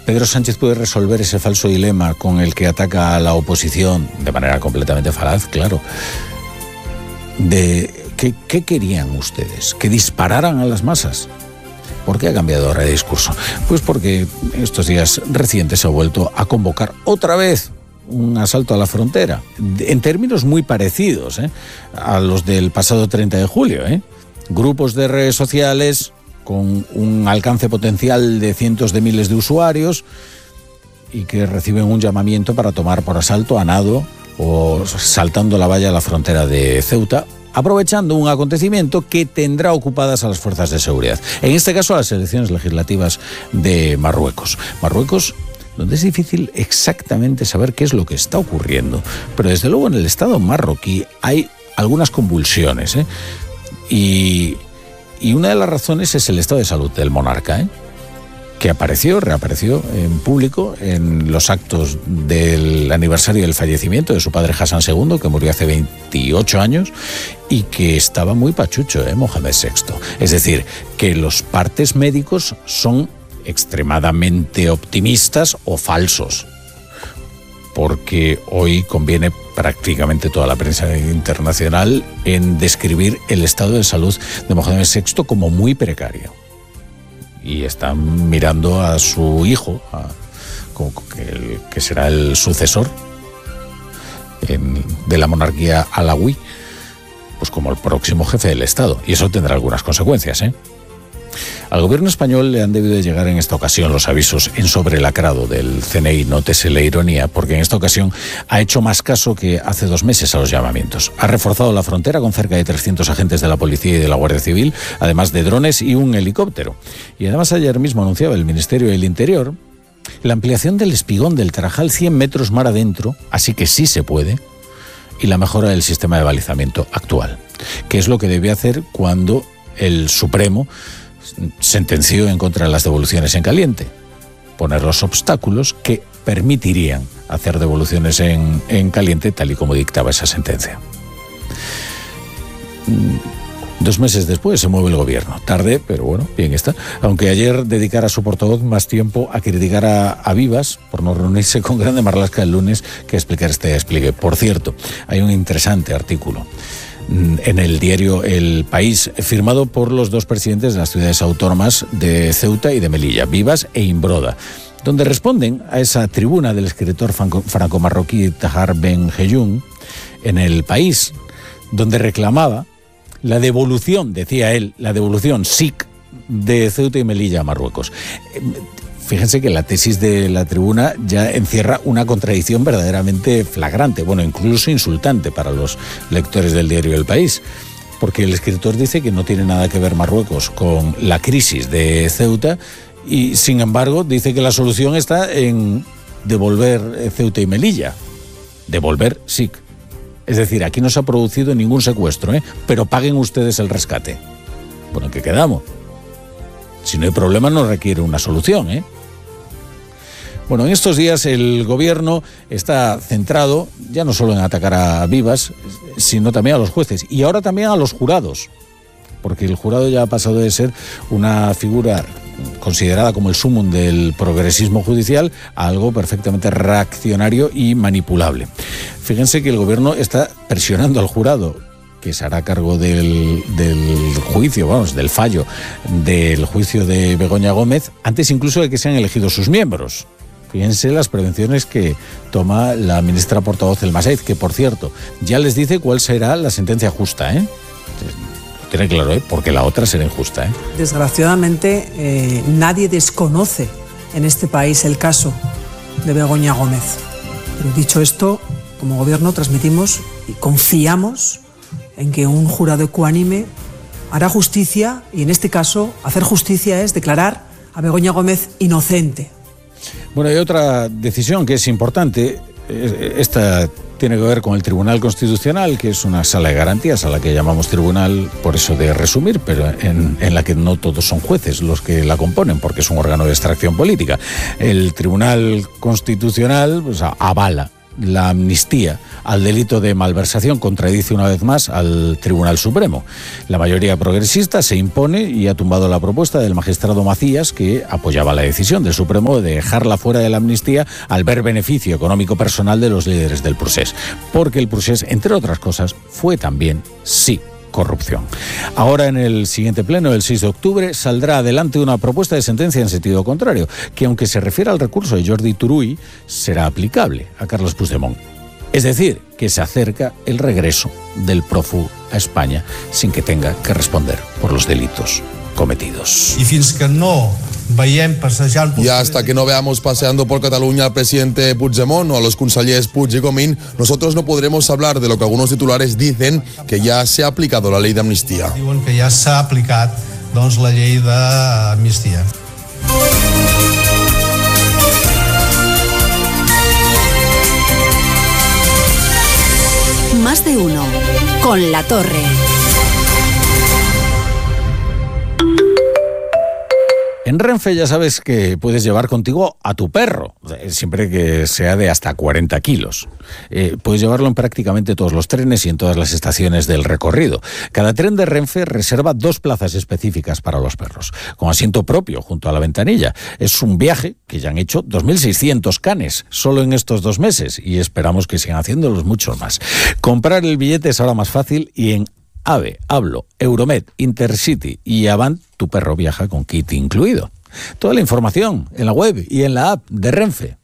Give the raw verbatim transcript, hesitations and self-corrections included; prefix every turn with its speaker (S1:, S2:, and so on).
S1: Pedro Sánchez puede resolver ese falso dilema con el que ataca a la oposición, de manera completamente falaz, claro, de ¿qué, qué querían ustedes? ¿Que dispararan a las masas? ¿Por qué ha cambiado ahora de discurso? Pues porque estos días recientes se ha vuelto a convocar otra vez un asalto a la frontera, en términos muy parecidos ¿eh? a los del pasado treinta de julio. ¿eh? Grupos de redes sociales con un alcance potencial de cientos de miles de usuarios y que reciben un llamamiento para tomar por asalto a nado o saltando la valla a la frontera de Ceuta, aprovechando un acontecimiento que tendrá ocupadas a las fuerzas de seguridad. En este caso, a las elecciones legislativas de Marruecos. Marruecos, donde es difícil exactamente saber qué es lo que está ocurriendo, pero desde luego en el Estado marroquí hay algunas convulsiones, ¿eh? y, y una de las razones es el estado de salud del monarca, ¿eh? que apareció, reapareció en público en los actos del aniversario del fallecimiento de su padre Hassan segundo, que murió hace veintiocho años, y que estaba muy pachucho, ¿eh? Mohamed sexto. Es decir, que los partes médicos son extremadamente optimistas o falsos, porque hoy conviene prácticamente toda la prensa internacional en describir el estado de salud de Mohamed sexto como muy precario. Y están mirando a su hijo, a, como que, el, que será el sucesor en, de la monarquía alawí, pues como el próximo jefe del Estado. Y eso tendrá algunas consecuencias, ¿eh? Al gobierno español le han debido de llegar en esta ocasión los avisos en sobrelacrado del C N I, nótese la ironía, porque en esta ocasión ha hecho más caso que hace dos meses a los llamamientos. Ha reforzado la frontera con cerca de trescientos agentes de la policía y de la Guardia Civil, además de drones y un helicóptero. Y además ayer mismo anunciaba el Ministerio del Interior la ampliación del espigón del Tarajal cien metros mar adentro, así que sí se puede, y la mejora del sistema de balizamiento actual, que es lo que debía hacer cuando el Supremo sentenció en contra de las devoluciones en caliente, poner los obstáculos que permitirían hacer devoluciones en, en caliente tal y como dictaba esa sentencia. Dos meses después se mueve el gobierno, tarde, pero bueno, bien está, aunque ayer dedicara su portavoz más tiempo a criticar a, a Vivas por no reunirse con Grande Marlaska el lunes que explicar este despliegue. Por cierto, hay un interesante artículo en el diario El País, firmado por los dos presidentes de las ciudades autónomas de Ceuta y de Melilla, Vivas e Imbroda, donde responden a esa tribuna del escritor franco-marroquí Tahar Ben Heyun en El País, donde reclamaba la devolución, decía él, la devolución S I C de Ceuta y Melilla a Marruecos. Fíjense que la tesis de la tribuna ya encierra una contradicción verdaderamente flagrante, bueno, incluso insultante para los lectores del diario El País, porque el escritor dice que no tiene nada que ver Marruecos con la crisis de Ceuta y, sin embargo, dice que la solución está en devolver Ceuta y Melilla, devolver S I C. Es decir, aquí no se ha producido ningún secuestro, ¿eh? Pero paguen ustedes el rescate. Bueno, ¿en qué quedamos? Si no hay problema, no requiere una solución, ¿eh? Bueno, en estos días el gobierno está centrado ya no solo en atacar a Vivas, sino también a los jueces y ahora también a los jurados, porque el jurado ya ha pasado de ser una figura considerada como el sumum del progresismo judicial a algo perfectamente reaccionario y manipulable. Fíjense que el gobierno está presionando al jurado, que se hará cargo del, del juicio, vamos, del fallo del juicio de Begoña Gómez, antes incluso de que sean elegidos sus miembros. Fíjense las prevenciones que toma la ministra portavoz El Masaiz, que por cierto, ya les dice cuál será la sentencia justa, ¿eh? Lo tiene claro, ¿eh? Porque la otra será injusta, ¿eh?
S2: Desgraciadamente, eh, nadie desconoce en este país el caso de Begoña Gómez. Pero dicho esto, como gobierno transmitimos y confiamos en que un jurado ecuánime hará justicia, y en este caso, hacer justicia es declarar a Begoña Gómez inocente.
S1: Bueno, hay otra decisión que es importante. Esta tiene que ver con el Tribunal Constitucional, que es una sala de garantías a la que llamamos tribunal, por eso de resumir, pero en, en la que no todos son jueces los que la componen, porque es un órgano de extracción política. El Tribunal Constitucional pues, avala la amnistía al delito de malversación contradice una vez más al Tribunal Supremo. La mayoría progresista se impone y ha tumbado la propuesta del magistrado Macías, que apoyaba la decisión del Supremo de dejarla fuera de la amnistía al ver beneficio económico personal de los líderes del procés. Porque el procés, entre otras cosas, fue también, sí, corrupción. Ahora, en el siguiente pleno, el seis de octubre, saldrá adelante una propuesta de sentencia en sentido contrario, que aunque se refiere al recurso de Jordi Turull, será aplicable a Carles Puigdemont. Es decir, que se acerca el regreso del prófugo a España sin que tenga que responder por los delitos cometidos.
S3: Y fins que no veiem passejant...
S4: Y hasta que no veamos paseando por Cataluña al presidente Puigdemont o a los consellers Puig y Comín, nosotros no podremos hablar de lo que algunos titulares dicen, que ya se ha aplicado la ley de amnistía.
S3: Diuen que ja s'ha aplicat, doncs, la llei d'amnistia.
S5: Más de uno, con La Torre.
S1: En Renfe ya sabes que puedes llevar contigo a tu perro, siempre que sea de hasta cuarenta kilos. Eh, puedes llevarlo en prácticamente todos los trenes y en todas las estaciones del recorrido. Cada tren de Renfe reserva dos plazas específicas para los perros, con asiento propio junto a la ventanilla. Es un viaje que ya han hecho dos mil seiscientos canes solo en estos dos meses y esperamos que sigan haciéndolos muchos más. Comprar el billete es ahora más fácil y en AVE, Hablo, Euromed, Intercity y Avant, tu perro viaja con kit incluido. Toda la información en la web y en la app de Renfe.